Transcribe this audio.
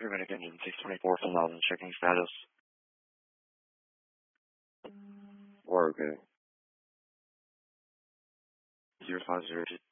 Paramedic engine 624 from Melbourne, checking status. We're okay. 0502.